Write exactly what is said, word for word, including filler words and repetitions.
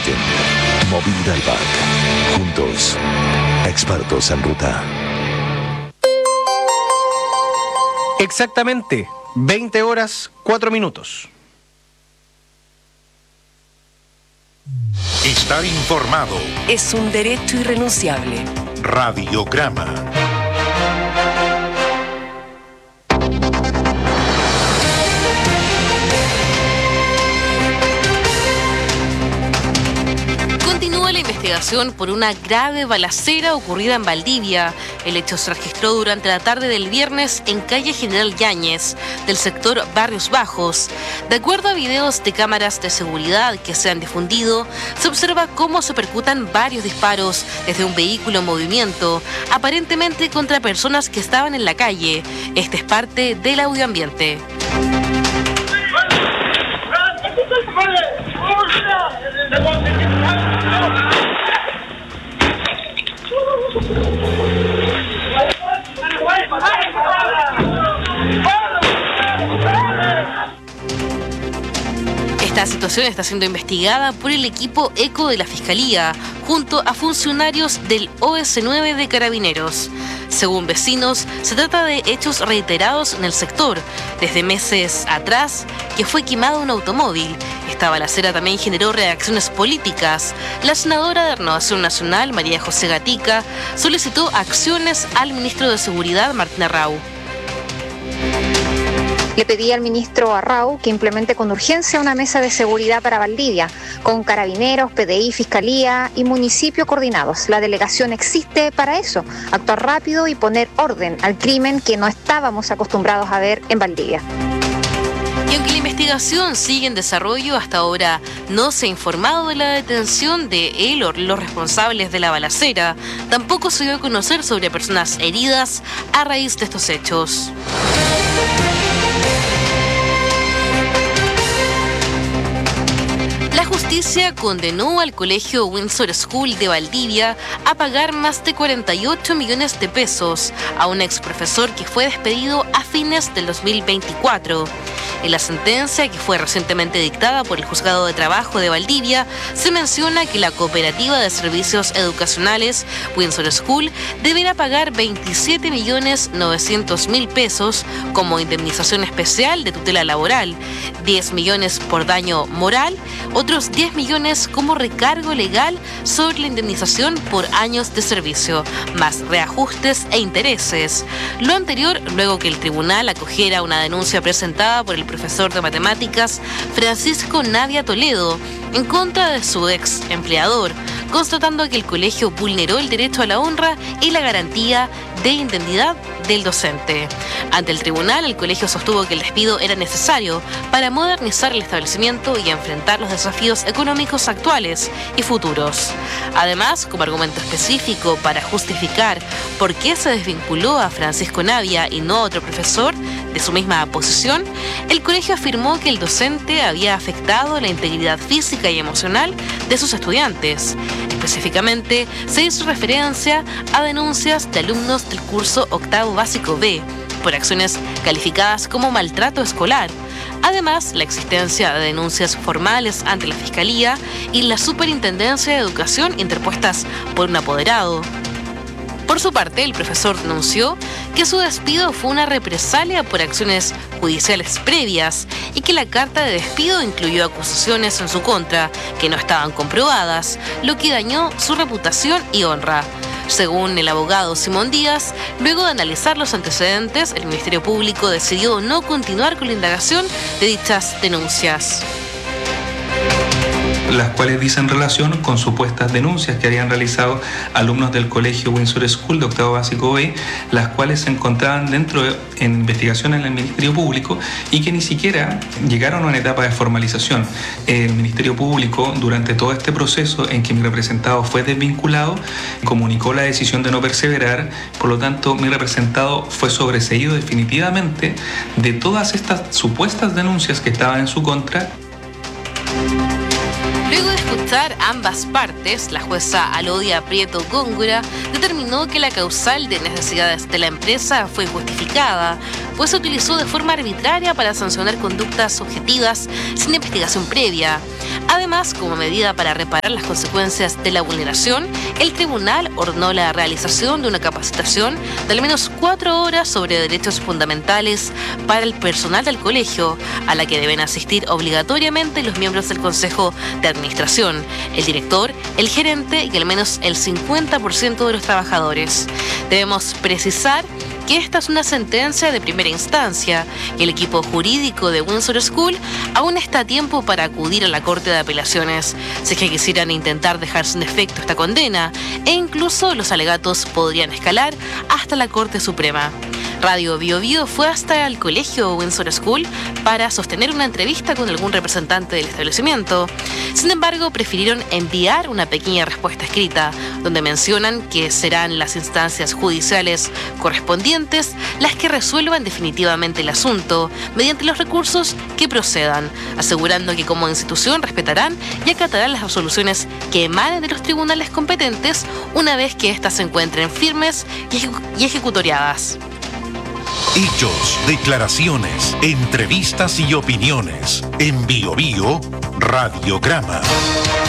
Volkswagen. Movilidad Bank. Juntos, expertos en ruta. Exactamente, veinte horas, cuatro minutos. Estar informado es un derecho irrenunciable. Radiograma. Continúa la investigación por una grave balacera ocurrida en Valdivia. El hecho se registró durante la tarde del viernes en calle General Yáñez, del sector Barrios Bajos. De acuerdo a videos de cámaras de seguridad que se han difundido, se observa cómo se percutan varios disparos desde un vehículo en movimiento, aparentemente contra personas que estaban en la calle. Este es parte del audio ambiente. Esta situación está siendo investigada por el equipo ECO de la Fiscalía, junto a funcionarios del O S nueve de Carabineros. Según vecinos, se trata de hechos reiterados en el sector, desde meses atrás que fue quemado un automóvil. Esta balacera también generó reacciones políticas. La senadora de Renovación Nacional, María José Gatica, solicitó acciones al ministro de Seguridad, Martín Arrau. Le pedí al ministro Arrau que implemente con urgencia una mesa de seguridad para Valdivia, con carabineros, P D I, Fiscalía y municipio coordinados. La delegación existe para eso, actuar rápido y poner orden al crimen que no estábamos acostumbrados a ver en Valdivia. Y aunque la investigación sigue en desarrollo, hasta ahora no se ha informado de la detención de él o los responsables de la balacera. Tampoco se dio a conocer sobre personas heridas a raíz de estos hechos. La justicia condenó al colegio Windsor School de Valdivia a pagar más de cuarenta y ocho millones de pesos a un ex profesor que fue despedido a fines del dos mil veinticuatro. En la sentencia, que fue recientemente dictada por el Juzgado de Trabajo de Valdivia, se menciona que la Cooperativa de Servicios Educacionales Windsor School deberá pagar veintisiete millones novecientos mil pesos como indemnización especial de tutela laboral, diez millones por daño moral, otros diez millones como recargo legal sobre la indemnización por años de servicio, más reajustes e intereses. Lo anterior, luego que el tribunal acogiera una denuncia presentada por el profesor de matemáticas Francisco Navia Toledo en contra de su ex empleador, constatando que el colegio vulneró el derecho a la honra y la garantía de indemnidad del docente. Ante el tribunal, el colegio sostuvo que el despido era necesario para modernizar el establecimiento y enfrentar los desafíos económicos actuales y futuros. Además, como argumento específico para justificar por qué se desvinculó a Francisco Navia y no a otro profesor de su misma posición, el colegio afirmó que el docente había afectado la integridad física y emocional de sus estudiantes. Específicamente, se hizo referencia a denuncias de alumnos del curso octavo básico B por acciones calificadas como maltrato escolar. Además, la existencia de denuncias formales ante la Fiscalía y la Superintendencia de Educación interpuestas por un apoderado. Por su parte, el profesor denunció que su despido fue una represalia por acciones judiciales previas y que la carta de despido incluyó acusaciones en su contra que no estaban comprobadas, lo que dañó su reputación y honra. Según el abogado Simón Díaz, luego de analizar los antecedentes, el Ministerio Público decidió no continuar con la indagación de dichas denuncias. Las cuales dicen relación con supuestas denuncias que habían realizado alumnos del colegio Windsor School de octavo básico B, las cuales se encontraban dentro de en investigación en el Ministerio Público y que ni siquiera llegaron a una etapa de formalización. El Ministerio Público, durante todo este proceso en que mi representado fue desvinculado, comunicó la decisión de no perseverar, por lo tanto mi representado fue sobreseído definitivamente de todas estas supuestas denuncias que estaban en su contra. Luego de escuchar ambas partes, la jueza Alodia Prieto Góngora determinó que la causal de necesidades de la empresa fue injustificada, pues se utilizó de forma arbitraria para sancionar conductas subjetivas sin investigación previa. Además, como medida para reparar las consecuencias de la vulneración, el tribunal ordenó la realización de una capacitación de al menos cuatro horas sobre derechos fundamentales para el personal del colegio, a la que deben asistir obligatoriamente los miembros del Consejo de Administración, el director, el gerente y al menos el cincuenta por ciento de los trabajadores. Debemos precisar que esta es una sentencia de primera instancia y el equipo jurídico de Windsor School aún está a tiempo para acudir a la Corte de Apelaciones si es que quisieran intentar dejar sin efecto esta condena, e incluso los alegatos podrían escalar hasta la Corte Suprema. Radio Bio Bio fue hasta el colegio Windsor School para sostener una entrevista con algún representante del establecimiento. Sin embargo, prefirieron enviar una pequeña respuesta escrita, donde mencionan que serán las instancias judiciales correspondientes las que resuelvan definitivamente el asunto mediante los recursos que procedan, asegurando que como institución respetarán y acatarán las resoluciones que emanen de los tribunales competentes una vez que éstas se encuentren firmes y, ejecu- y ejecutoriadas. Hechos, declaraciones, entrevistas y opiniones. En Bio Bio, Radiograma.